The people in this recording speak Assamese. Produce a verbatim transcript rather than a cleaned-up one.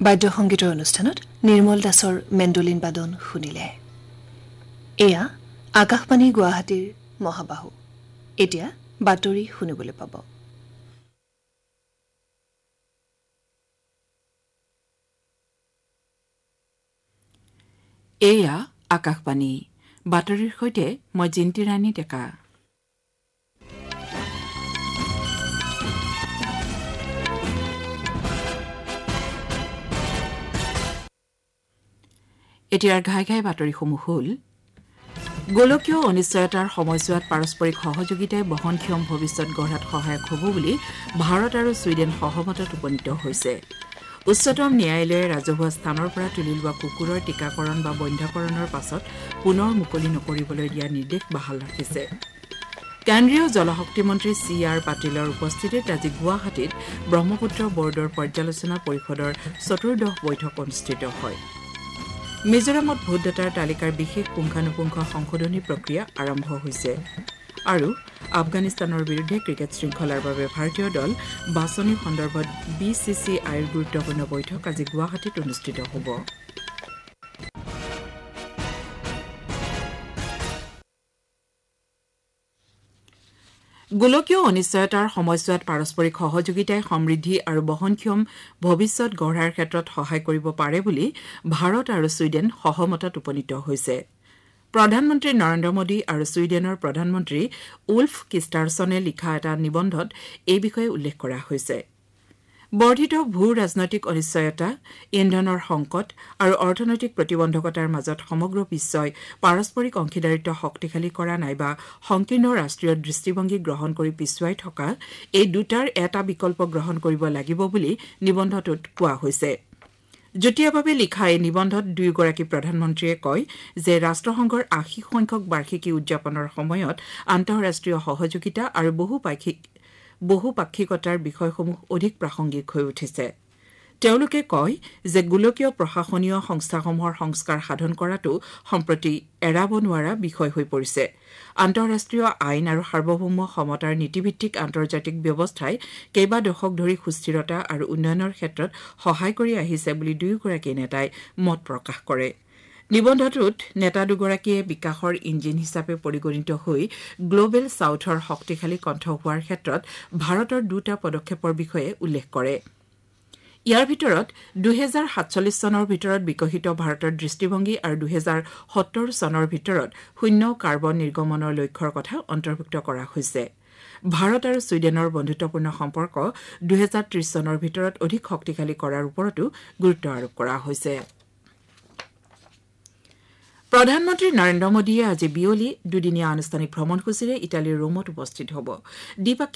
বাদ্য সংগীতৰ অনুষ্ঠানত নিৰ্মল দাসৰ মেণ্ডলিন বাদন শুনিলে। এয়া আকাশবাণী গুৱাহাটীৰ মহাবাহু। এতিয়া বাতৰি শুনিবলৈ পাব। এয়া আকাশবাণী বাতৰিৰ সৈতে মই জিন্তি ৰাণী ডেকা। এতিয়াৰ ঘাই ঘাই বাতৰিসমূহ হ'ল গোলকীয় অনিশ্চয়তাৰ সময়ছোৱাত পাৰস্পৰিক সহযোগিতাই বহনক্ষম ভৱিষ্যত গঢ়াত সহায়ক হ'ব বুলি ভাৰত আৰু ছুইডেন সহমতত উপনীত হৈছে। উচ্চতম ন্যায়ালয়ে ৰাজহুৱা স্থানৰ পৰা তুলি লোৱা কুকুৰৰ টীকাকৰণ বা বন্ধ্যাকৰণৰ পাছত পুনৰ মুকলি নকৰিবলৈ দিয়া নিৰ্দেশ বাহাল ৰাখিছে। কেন্দ্ৰীয় জলশক্তি মন্ত্ৰী চি আৰ পাটিলৰ উপস্থিতিত আজি গুৱাহাটীত ব্ৰহ্মপুত্ৰ বৰ্ডৰ পৰ্যালোচনা পৰিষদৰ চতুৰ্দশ বৈঠক অনুষ্ঠিত হয়। মিজোৰামত ভোটদাতাৰ তালিকাৰ বিশেষ পুংখানুপুংখ সংশোধনী প্ৰক্ৰিয়া আৰম্ভ হৈছে। আৰু আফগানিস্তানৰ বিৰুদ্ধে ক্ৰিকেট শৃংখলাৰ বাবে ভাৰতীয় দল বাছনি সন্দৰ্ভত বি চি চি আইৰ গুৰুত্বপূৰ্ণ বৈঠক আজি গুৱাহাটীত অনুষ্ঠিত হ'ব। গোলকীয় অনিশ্চয়তাৰ সময়ছোৱাত পাৰস্পৰিক সহযোগিতাই সমৃদ্ধি আৰু বহনক্ষম ভৱিষ্যত গঢ়াৰ ক্ষেত্ৰত সহায় কৰিব পাৰে বুলি ভাৰত আৰু ছুইডেন সহমতত উপনীত হৈছে। প্ৰধানমন্ত্ৰী নৰেন্দ্ৰ মোদী আৰু ছুইডেনৰ প্ৰধানমন্ত্ৰী উলফ কিষ্টাৰছনে লিখা এটা নিবন্ধত এই বিষয়ে উল্লেখ কৰা হৈছে। বৰ্ধিত ভূ ৰাজনৈতিক অনিশ্চয়তা, ইন্ধনৰ সংকট আৰু অৰ্থনৈতিক প্ৰতিবন্ধকতাৰ মাজত সমগ্ৰ বিশ্বই পাৰস্পৰিক অংশীদাৰিত্ব শক্তিশালী কৰা নাইবা সংকীৰ্ণ ৰাষ্ট্ৰীয় দৃষ্টিভংগী গ্ৰহণ কৰি পিছুৱাই থকা এই দুটাৰ এটা বিকল্প গ্ৰহণ কৰিব লাগিব বুলি নিবন্ধটোত কোৱা হৈছে। যুটীয়াভাৱে লিখা এই নিবন্ধত দুয়োগৰাকী প্ৰধানমন্ত্ৰীয়ে কয় যে ৰাষ্ট্ৰসংঘৰ আশী সংখ্যক বাৰ্ষিকী উদযাপনৰ সময়ত আন্তঃৰাষ্ট্ৰীয় সহযোগিতা আৰু বহুপাক্ষিক বহুপাক্ষিকতাৰ বিষয়সমূহ অধিক প্ৰাসংগিক হৈ উঠিছে। তেওঁলোকে কয় যে গোলকীয় প্ৰশাসনীয় সংস্থাসমূহৰ সংস্কাৰ সাধন কৰাটো সম্প্ৰতি এৰাব নোৱাৰা বিষয় হৈ পৰিছে। আন্তঃৰাষ্ট্ৰীয় আইন আৰু সাৰ্বভৌম সমতাৰ নীতিভিত্তিক আন্তৰ্জাতিক ব্যৱস্থাই কেইবা দশক ধৰি সুস্থিৰতা আৰু উন্নয়নৰ ক্ষেত্ৰত সহায় কৰি আহিছে বুলি দুয়োগৰাকী নেতাই মত প্ৰকাশ কৰে। নিবন্ধটোত নেতা দুগৰাকীয়ে বিকাশৰ ইঞ্জিন হিচাপে পৰিগণিত হৈ গ্লবেল ছাউথৰ শক্তিশালী কণ্ঠ হোৱাৰ ক্ষেত্ৰত ভাৰতৰ দুটা পদক্ষেপৰ বিষয়ে উল্লেখ কৰে। ইয়াৰ ভিতৰত দুহেজাৰ সাতচল্লিছ চনৰ ভিতৰত বিকশিত ভাৰতৰ দৃষ্টিভংগী আৰু দুহেজাৰ সত্তৰ চনৰ ভিতৰত শূন্য কাৰ্বন নিৰ্গমনৰ লক্ষ্যৰ কথা অন্তৰ্ভুক্ত কৰা হৈছে। ভাৰত আৰু ছুইডেনৰ বন্ধুত্বপূৰ্ণ সম্পৰ্ক দুহেজাৰ ত্ৰিশ চনৰ ভিতৰত অধিক শক্তিশালী কৰাৰ ওপৰতো গুৰুত্ব আৰোপ কৰা হৈছে। প্ৰধানমন্ত্ৰী নৰেন্দ্ৰ মোদীয়ে আজি বিয়লি দুদিনীয়া আনুষ্ঠানিক ভ্ৰমণসূচীৰে ইটালীৰ ৰোমত উপস্থিত হ'ব।